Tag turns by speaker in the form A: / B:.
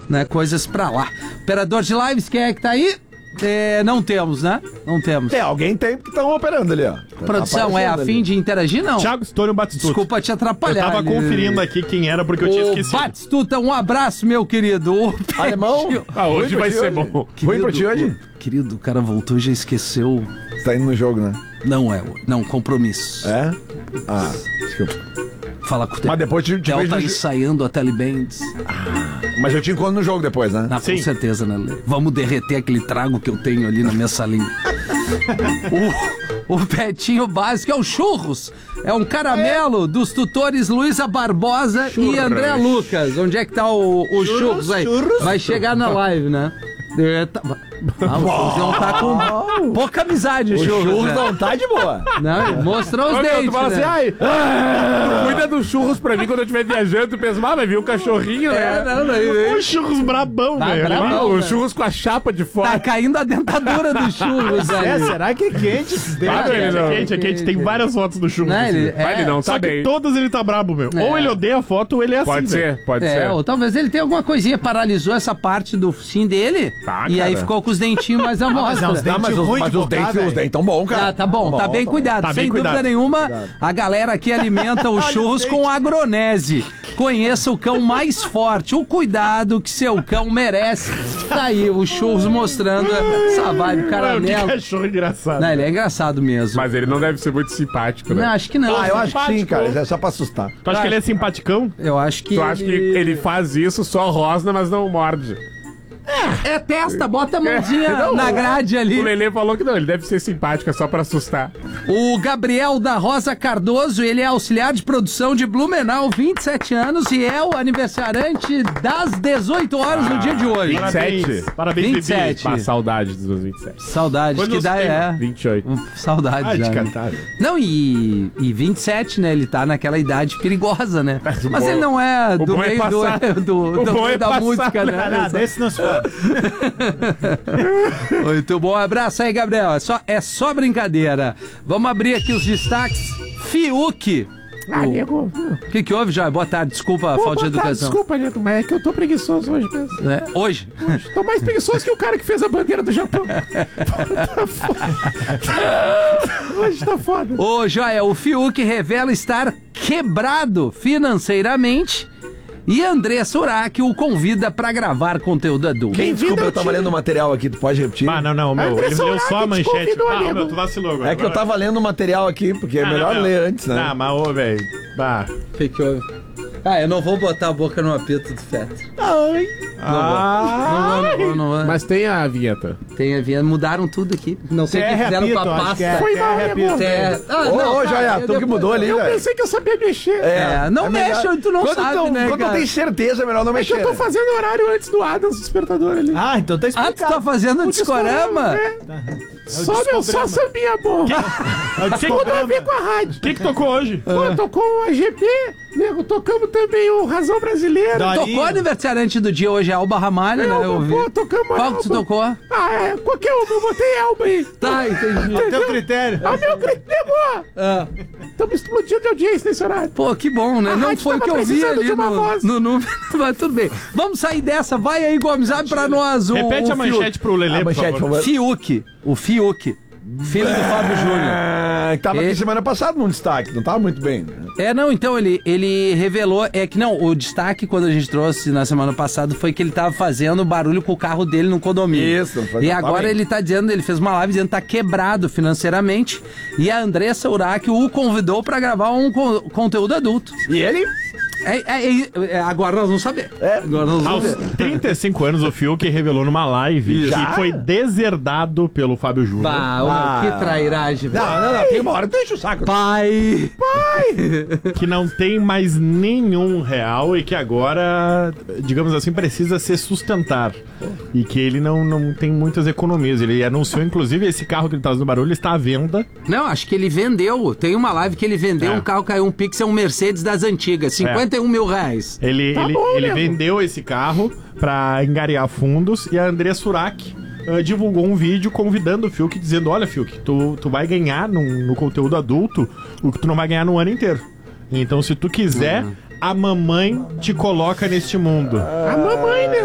A: né? Coisas pra lá. Operador de lives, quem é que tá aí? Não temos, né? Não temos.
B: Alguém tem porque estão operando ali, ó.
A: Produção, a fim de interagir, não?
C: Thiago Stone Batistuta.
A: Desculpa te atrapalhar.
C: Eu tava conferindo aqui quem era porque eu tinha esquecido.
A: Batistuta, um abraço, meu querido.
B: Alemão?
C: Hoje vai ser bom.
B: Ruim pra ti hoje?
A: Querido, o cara voltou e já esqueceu.
B: Você tá indo no jogo, né?
A: Não, compromisso.
B: É? Ah, desculpa.
A: Fala com o
B: Mas depois te
A: Theo
B: vejo
A: tá
B: no
A: ensaiando a Telebands.
B: Mas eu te encontro no jogo depois, né?
A: Com certeza, né, Lê? Vamos derreter aquele trago que eu tenho ali na minha salinha. O Petinho Básico é o Churros. É um caramelo dos tutores Luísa Barbosa e André Lucas. Onde é que tá o Churros aí? Vai chegar na live, né? O Churros não tá com pouca amizade, o Churros.
B: Churros não tá de boa.
A: Não, ele mostrou os dentes,
C: Tu fala assim,
A: né?
C: cuida dos churros pra mim quando eu estiver viajando. Tu pensa, vai vir um cachorrinho, né? Os churros brabão, velho.
A: brabão,
C: Os
A: né?
C: churros com a chapa de fora.
A: Tá caindo a dentadura do Churros aí.
D: Será que é quente esses dentes?
C: É quente. Tem várias fotos do churros.
A: Não, ele-
C: Vai, não,
A: Só
C: tá
A: que
C: bem. Todas ele tá brabo, meu.
A: É.
C: Ou ele odeia a foto ou ele é
E: Pode
C: assim, velho.
E: ser, pode ser.
A: Ou talvez ele tenha alguma coisinha, paralisou essa parte do sim dele.
E: Tá,
A: e aí
E: cara.
A: ficou com os dentinhos mais à mostra.
D: uns dentes ruins de
B: os
D: bocar,
B: dentes
D: velho.
B: tão bons, cara.
A: Tá bom, tá bem cuidado.
C: Tá
A: Sem
C: bem
A: dúvida
C: cuidado.
A: nenhuma, a galera aqui alimenta os churros com agronese. Conheça o cão mais forte, o cuidado que seu cão merece. Tá aí, os churros mostrando essa vibe
C: Que
A: caramelo.
C: cachorro engraçado.
A: Não, ele é engraçado mesmo.
E: Mas ele não deve ser muito simpático, né?
A: Não, acho que não.
B: Ah, eu acho que sim, cara. É só pra assustar.
C: Tu acha que ele é simpaticão?
A: Eu acho que.
E: Tu acha que ele faz isso, só rosna, mas não morde?
A: É testa, bota a mãozinha na grade ali.
E: O Lelê falou que não, ele deve ser simpático, é só pra assustar.
A: O Gabriel da Rosa Cardoso, ele é auxiliar de produção de Blumenau, 27 anos, e é o aniversariante das 18 horas no dia de hoje.
E: 27.
C: Parabéns,
A: 27.
E: Uma saudade dos 27.
A: Saudade,
C: Quantos
A: que dá
C: tem?
A: é.
E: 28.
A: Saudade já. Né? Não, e 27, né? Ele tá naquela idade perigosa, né? Mas ele não é do
E: bom é
A: meio
E: passar.
A: do
E: bom é
A: da
E: passar,
A: música, né?
D: Nada, esse não se fala.
A: Muito bom, abraço aí, Gabriel. É só brincadeira. Vamos abrir aqui os destaques. Fiuk.
C: nego.
A: O que houve, Joia? Boa tarde, desculpa a falta de educação.
C: Desculpa, nego, mas é que eu tô preguiçoso hoje mesmo.
A: É, hoje?
C: Tô mais preguiçoso que o cara que fez a bandeira do Japão. Hoje tá foda.
A: Ô, Joia, o Fiuk revela estar quebrado financeiramente e André Surak o convida pra gravar conteúdo adulto.
B: Desculpa, eu tava lendo o material aqui, tu pode repetir?
C: Não, meu. Ele leu só a manchete. Meu, tu vacilou agora.
B: É que eu tava lendo o material aqui, porque é melhor ler antes, né?
C: Não, mas ô, velho. Bah.
A: O que houve? Eu não vou botar a boca no apito do feto. Não vou.
E: Mas tem a vinheta.
A: Tem a vinheta, mudaram tudo aqui. Não sei o que fizeram com a pasta.
C: Foi mal,
B: Ô, Joia, tu que mudou ali, velho.
C: Pensei que eu sabia mexer.
A: Não
B: melhor-
A: mexe, tu não
B: quando
A: sabe, né,
B: Quando
A: cara?
B: tem certeza, é melhor não mexer.
C: Eu tô fazendo horário antes do Adams, despertador ali.
D: Ah, então tá
A: Ah,
D: explicado.
A: tu tá fazendo o discorama?
C: Só sambinha boa. Tem tudo a ver com a rádio. O que tocou hoje? Pô, tocou o AGP, nego, tocamos também o Razão Brasileira.
A: Tocou aniversariante do dia hoje, é Alba Ramalho, né? Eu vi.
C: Pô, tocamos
A: Qual que tu tocou?
C: Qualquer uma, eu botei Elba aí.
A: Tá, entendi.
D: Teu critério.
C: Meu critério, estamos explodindo de audiência nesse horário.
A: Pô, que bom, né?
C: A
A: Não
C: rádio
A: foi o que
C: tava
A: eu vi
C: precisando
A: ali
C: de uma voz.
A: no número, mas tudo bem. Vamos sair dessa, vai aí, Gomes, abre pra nós o
C: Repete a manchete pro Lelê,
B: A manchete, por favor.
A: Fiuk, o Fiuk, filho do Fábio Júnior.
B: Tava aqui semana passada num destaque, não tava muito bem.
A: Não, então ele revelou, o destaque quando a gente trouxe na semana passada foi que ele tava fazendo barulho com o carro dele no condomínio.
B: Isso,
A: E agora ele tá dizendo, ele fez uma live dizendo que tá quebrado financeiramente e a Andressa Urach o convidou pra gravar um conteúdo adulto.
B: E ele?
A: Agora nós vamos saber. Agora nós vamos
C: Aos
A: saber.
C: 35 anos, o Fiuk revelou numa live que foi deserdado pelo Fábio Júnior.
A: Que trairagem, velho.
B: Não, tem uma hora que tu enche o saco.
A: Pai!
C: Que não tem mais nenhum real e que agora, digamos assim, precisa se sustentar. E que ele não tem muitas economias. Ele anunciou, inclusive, esse carro que ele tá fazendo barulho está à venda.
A: Não, acho que ele vendeu. Tem uma live que ele vendeu um carro, caiu um Pixel, um Mercedes das antigas, 51 mil reais.
C: Ele vendeu esse carro pra angariar fundos e a André Surak divulgou um vídeo convidando o Fiuk, dizendo: olha, Fiuk, tu vai ganhar no conteúdo adulto o que tu não vai ganhar no ano inteiro. Então, se tu quiser, a mamãe te coloca neste mundo.
B: A mamãe, né?